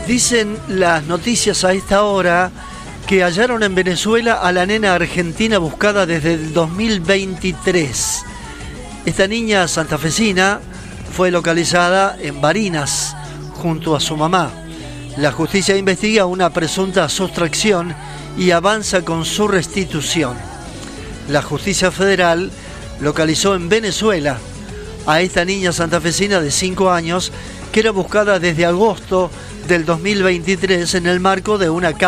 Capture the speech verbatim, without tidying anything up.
Dicen las noticias a esta hora que hallaron en Venezuela a la nena argentina buscada desde el dos mil veintitrés. Esta niña santafesina fue localizada en Barinas junto a su mamá. La justicia investiga una presunta sustracción y avanza con su restitución. La justicia federal localizó en Venezuela a esta niña santafesina de cinco años que era buscada desde agosto del dos mil veintitrés en el marco de una causa.